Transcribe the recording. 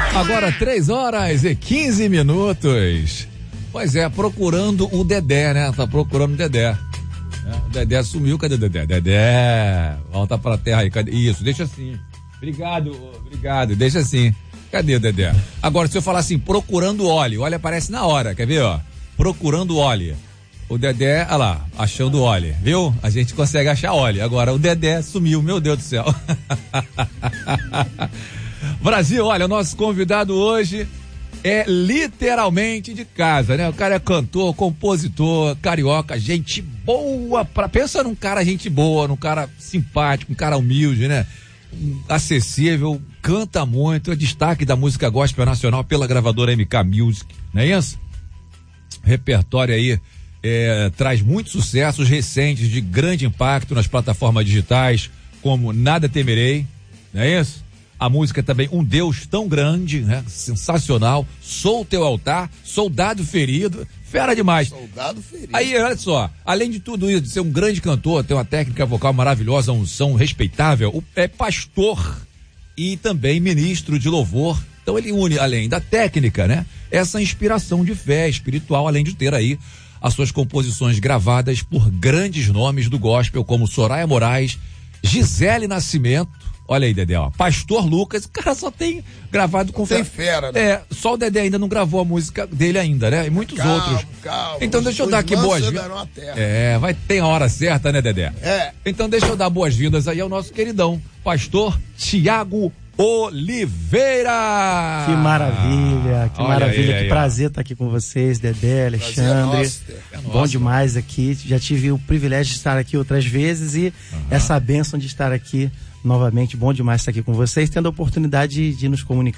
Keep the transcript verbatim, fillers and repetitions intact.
Agora três horas e quinze minutos. Pois é, procurando o Dedé, né? Tá procurando o Dedé. É, o Dedé sumiu, cadê o Dedé? Dedé, volta pra terra aí, cadê? Isso, deixa assim. Obrigado, obrigado, deixa assim. Cadê o Dedé? Agora, se eu falar assim, procurando óleo, olha, aparece na hora, quer ver, ó? Procurando óleo. O Dedé, olha lá, achando óleo, viu? A gente consegue achar óleo. Agora, o Dedé sumiu, meu Deus do céu. Brasil, olha, o nosso convidado hoje é literalmente de casa, né? O cara é cantor, compositor, carioca, gente boa, pra, pensa num cara gente boa, num cara simpático, um cara humilde, né? Um, acessível, canta muito, é destaque da música gospel nacional pela gravadora M K Music, não é isso? Repertório aí é, traz muitos sucessos recentes de grande impacto nas plataformas digitais, como Nada Temerei, não é isso? A música também, Um Deus Tão Grande, né? Sensacional. Sou o Teu Altar, Soldado Ferido, fera demais. Soldado Ferido. Aí, olha só, além de tudo isso, de ser um grande cantor, ter uma técnica vocal maravilhosa, um som respeitável, é pastor e também ministro de louvor. Então ele une, além da técnica, né? Essa inspiração de fé espiritual, além de ter aí as suas composições gravadas por grandes nomes do gospel, como Soraya Moraes, Gisele Nascimento. Olha aí, Dedé, ó. Pastor Lucas, o cara só tem gravado com Tem fera, né? É, só o Dedé ainda não gravou a música dele ainda, né? E muitos calma, outros. Calma, então deixa eu dar aqui boas-vindas. É, vai ter a hora certa, né, Dedé? É. Então deixa eu dar boas-vindas aí ao nosso queridão, pastor Tiago Oliveira. Que maravilha, que Olha maravilha, aí, que aí, prazer estar aqui com vocês, Dedé, Alexandre. É nosso. Bom demais aqui. Já tive o privilégio de estar aqui outras vezes e uhum. essa bênção de estar aqui novamente. Bom demais estar aqui com vocês, tendo a oportunidade de, de nos comunicar